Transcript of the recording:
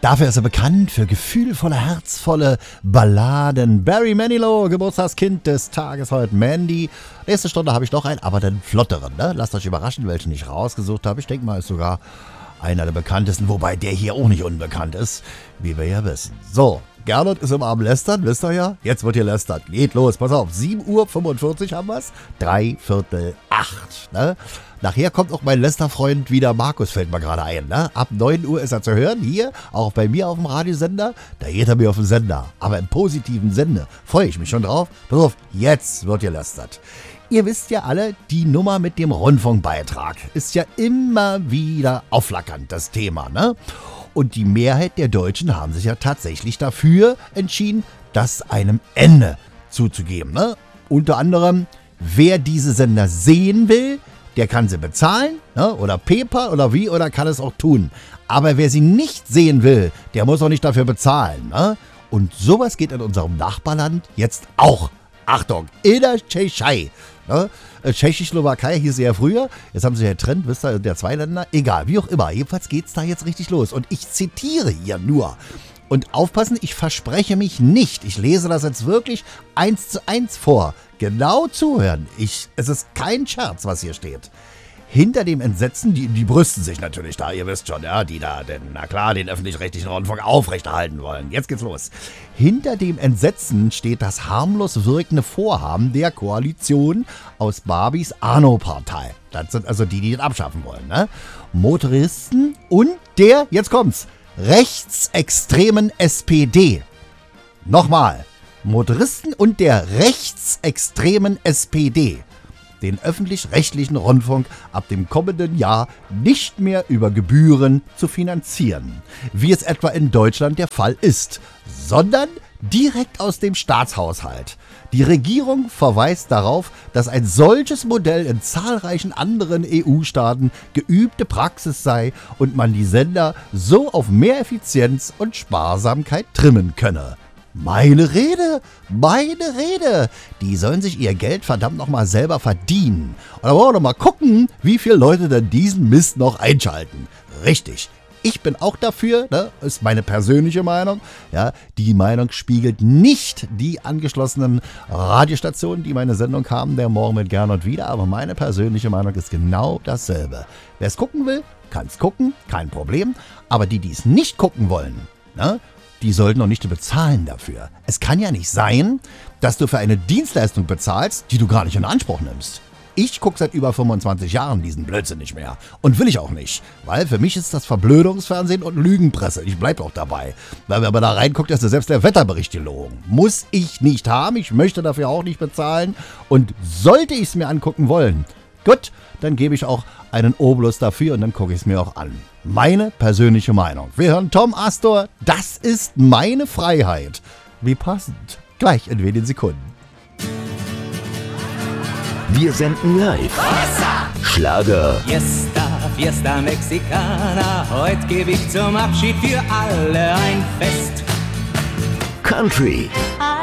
Dafür ist er bekannt für gefühlvolle, herzvolle Balladen. Barry Manilow, Geburtstagskind des Tages heute, Mandy. Nächste Stunde habe ich noch einen, aber den flotteren. Ne? Lasst euch überraschen, welchen ich rausgesucht habe. Ich denke mal, ist sogar einer der bekanntesten, wobei der hier auch nicht unbekannt ist, wie wir ja wissen. So, Gernot ist immer am Lästern, wisst ihr ja. Jetzt wird hier lästert. Geht los, pass auf. 7:45 Uhr haben wir es. 7:45. Ne? Nachher kommt auch mein Lästerfreund wieder, Markus, fällt mir gerade ein. Ne? Ab 9 Uhr ist er zu hören, hier, auch bei mir auf dem Radiosender. Da geht er mir auf den Sender, aber im positiven Sinne. Freue ich mich schon drauf. Pass auf, jetzt wird gelästert. Ihr wisst ja alle, die Nummer mit dem Rundfunkbeitrag ist ja immer wieder aufflackernd, das Thema, ne? Und die Mehrheit der Deutschen haben sich ja tatsächlich dafür entschieden, das einem Ende zuzugeben, ne? Unter anderem, wer diese Sender sehen will, der kann sie bezahlen, ne? Oder PayPal oder wie, oder kann es auch tun. Aber wer sie nicht sehen will, der muss auch nicht dafür bezahlen, ne? Und sowas geht in unserem Nachbarland jetzt auch. Achtung, in der Tschechei. Ne? Tschechoslowakei hieß sie ja früher, jetzt haben sie ja getrennt, wisst ihr, der zwei Länder, egal, wie auch immer, jedenfalls geht's da jetzt richtig los und ich zitiere hier nur und aufpassen, ich verspreche mich nicht, ich lese das jetzt wirklich 1:1 vor, genau zuhören, es ist kein Scherz, was hier steht. Hinter dem Entsetzen, die brüsten sich natürlich da, ihr wisst schon, ja, die da, den öffentlich-rechtlichen Rundfunk aufrechterhalten wollen. Jetzt geht's los. Hinter dem Entsetzen steht das harmlos wirkende Vorhaben der Koalition aus Barbies Arno-Partei. Das sind also die den abschaffen wollen, ne? Motoristen und der, jetzt kommt's, rechtsextremen SPD. Nochmal, Motoristen und der rechtsextremen SPD. Den öffentlich-rechtlichen Rundfunk ab dem kommenden Jahr nicht mehr über Gebühren zu finanzieren, wie es etwa in Deutschland der Fall ist, sondern direkt aus dem Staatshaushalt. Die Regierung verweist darauf, dass ein solches Modell in zahlreichen anderen EU-Staaten geübte Praxis sei und man die Sender so auf mehr Effizienz und Sparsamkeit trimmen könne. Meine Rede. Die sollen sich ihr Geld verdammt nochmal selber verdienen. Und da wollen wir doch mal gucken, wie viele Leute denn diesen Mist noch einschalten. Richtig. Ich bin auch dafür, ne, ist meine persönliche Meinung. Ja, die Meinung spiegelt nicht die angeschlossenen Radiostationen, die meine Sendung haben, der Morgen mit Gernot wieder. Aber meine persönliche Meinung ist genau dasselbe. Wer es gucken will, kann es gucken, kein Problem. Aber die es nicht gucken wollen, ne, die sollten auch nicht bezahlen dafür. Es kann ja nicht sein, dass du für eine Dienstleistung bezahlst, die du gar nicht in Anspruch nimmst. Ich gucke seit über 25 Jahren diesen Blödsinn nicht mehr. Und will ich auch nicht. Weil für mich ist das Verblödungsfernsehen und Lügenpresse. Ich bleib auch dabei. Weil wenn man da reinguckt, ist ja selbst der Wetterbericht gelogen. Muss ich nicht haben. Ich möchte dafür auch nicht bezahlen. Und sollte ich es mir angucken wollen, gut, dann gebe ich auch einen Obolus dafür und dann gucke ich es mir auch an. Meine persönliche Meinung. Wir hören Tom Astor. Das ist meine Freiheit. Wie passend. Gleich in wenigen Sekunden. Wir senden live. Schlager. Fiesta Mexicana. Heute gebe ich zum Abschied für alle ein Fest. Country.